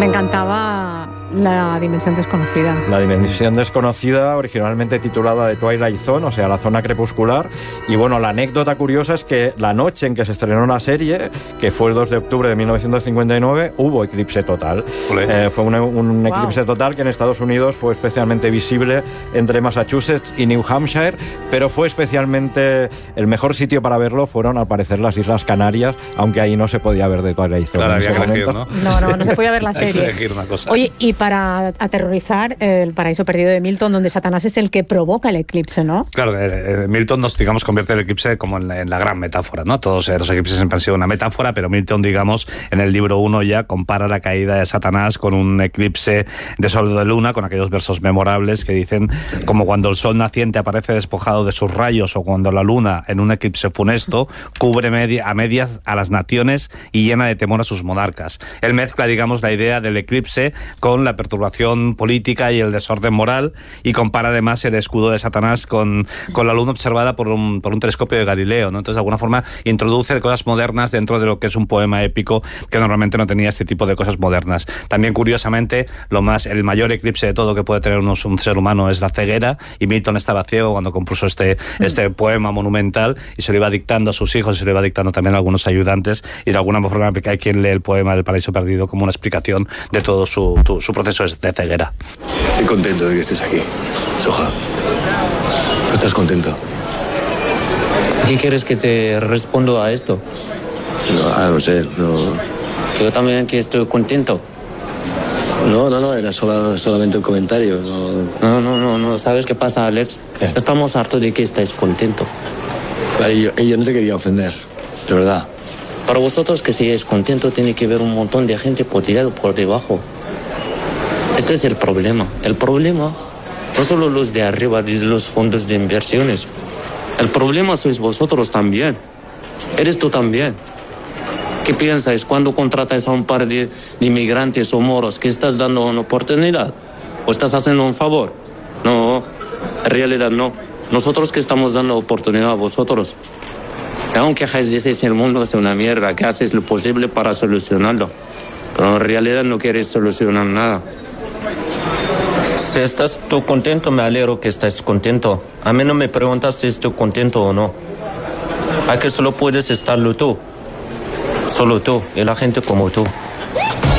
Me encantaba La Dimensión Desconocida. La Dimensión Desconocida, originalmente titulada The Twilight Zone, o sea, la zona crepuscular. Y bueno, la anécdota curiosa es que la noche en que se estrenó la serie, que fue el 2 de octubre de 1959, hubo eclipse total. Fue un eclipse total que en Estados Unidos fue especialmente visible entre Massachusetts y New Hampshire, pero fue especialmente el mejor sitio para verlo fueron, al parecer, las Islas Canarias, aunque ahí no se podía ver de Twilight Zone. Claro, había que elegir, ¿no? No se podía ver la serie. Hay que elegir una cosa. Oye, y para aterrorizar, El Paraíso Perdido de Milton, donde Satanás es el que provoca el eclipse, ¿no? Claro, Milton nos, digamos, convierte el eclipse como en la gran metáfora, ¿no? Todos los eclipses siempre han sido una metáfora, pero Milton, digamos, en el libro 1 ya compara la caída de Satanás con un eclipse de sol o de luna, con aquellos versos memorables que dicen como cuando el sol naciente aparece despojado de sus rayos, o cuando la luna, en un eclipse funesto, cubre a medias a las naciones y llena de temor a sus monarcas. Él mezcla, digamos, la idea del eclipse con la perturbación política y el desorden moral, y compara además el escudo de Satanás con la luna observada por un telescopio de Galileo, ¿no? Entonces, de alguna forma, introduce cosas modernas dentro de lo que es un poema épico que normalmente no tenía este tipo de cosas modernas. También, curiosamente, el mayor eclipse de todo que puede tener un ser humano es la ceguera, y Milton estaba ciego cuando compuso este poema monumental, y se lo iba dictando a sus hijos, y se lo iba dictando también a algunos ayudantes, y de alguna forma hay quien lee el poema del Paraíso Perdido como una explicación de todo su proceso de ceguera. Estoy contento de que estés aquí, Soja. ¿Tú estás contento? ¿Qué quieres que te responda a esto? No sé, no. Yo también que estoy contento. No, era solamente un comentario. No. ¿Sabes qué pasa, Alex? ¿Qué? Estamos hartos de que estés contento. Yo no te quería ofender, de verdad. Para vosotros que sigáis contento tiene que haber un montón de gente por debajo. Este es el problema. El problema no solo los de arriba, de los fondos de inversiones. El problema sois vosotros también. Eres tú también. ¿Qué piensas cuando contratas a un par de inmigrantes o moros? ¿Que estás dando una oportunidad? ¿O estás haciendo un favor? No, en realidad no. Nosotros que estamos dando oportunidad a vosotros. Aunque dices el mundo es una mierda, que haces lo posible para solucionarlo. Pero en realidad no quieres solucionar nada. Si estás tú contento, me alegro que estés contento. A mí no me preguntas si estoy contento o no. ¿A que solo puedes estarlo tú? Solo tú y la gente como tú.